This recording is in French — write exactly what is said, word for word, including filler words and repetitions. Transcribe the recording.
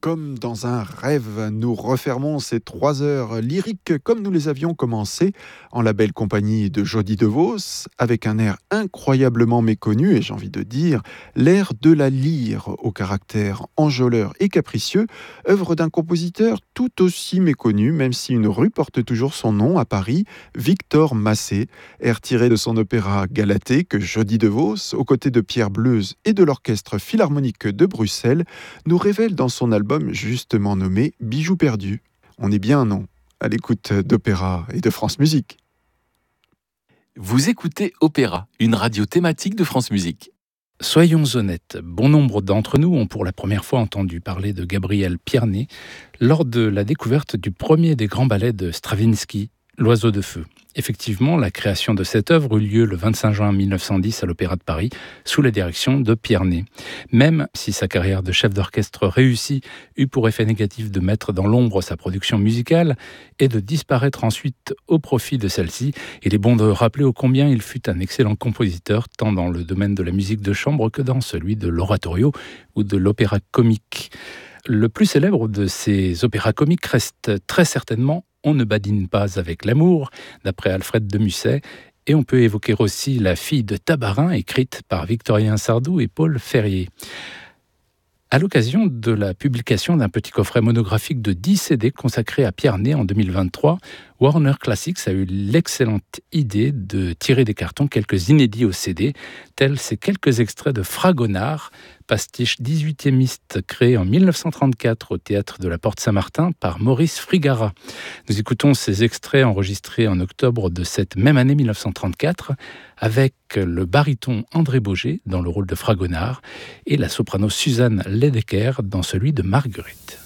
Comme dans un rêve, nous refermons ces trois heures lyriques comme nous les avions commencées, en la belle compagnie de Jody DeVos, avec un air incroyablement méconnu, et j'ai envie de dire, l'air de la lyre, au caractère enjôleur et capricieux, œuvre d'un compositeur tout aussi méconnu, même si une rue porte toujours son nom à Paris, Victor Massé, air tiré de son opéra Galatée que Jody DeVos, aux côtés de Pierre Bleuze et de l'Orchestre Philharmonique de Bruxelles, nous révèle dans son album justement nommé Bijoux perdus. On est bien, non, à l'écoute d'Opéra et de France Musique. Vous écoutez Opéra, une radio thématique de France Musique. Soyons honnêtes, bon nombre d'entre nous ont pour la première fois entendu parler de Gabriel Pierné lors de la découverte du premier des grands ballets de Stravinsky, L'Oiseau de feu. Effectivement, la création de cette œuvre eut lieu le vingt-cinq juin mille neuf cent dix à l'Opéra de Paris, sous la direction de Pierné. Même si sa carrière de chef d'orchestre réussie eut pour effet négatif de mettre dans l'ombre sa production musicale et de disparaître ensuite au profit de celle-ci, il est bon de rappeler ô combien il fut un excellent compositeur, tant dans le domaine de la musique de chambre que dans celui de l'oratorio ou de l'opéra comique. Le plus célèbre de ces opéras comiques reste très certainement On ne badine pas avec l'amour, d'après Alfred de Musset, et on peut évoquer aussi La fille de Tabarin, écrite par Victorien Sardou et Paul Ferrier. À l'occasion de la publication d'un petit coffret monographique de dix C D consacré à Pierné en deux mille vingt-trois, Warner Classics a eu l'excellente idée de tirer des cartons quelques inédits au C D, tels ces quelques extraits de Fragonard, pastiche dix-huitiémiste créé en mille neuf cent trente-quatre au théâtre de la Porte Saint-Martin par Maurice Frigara. Nous écoutons ces extraits enregistrés en octobre de cette même année mille neuf cent trente-quatre avec le baryton André Boger dans le rôle de Fragonard et la soprano Suzanne Ledecker dans celui de Marguerite.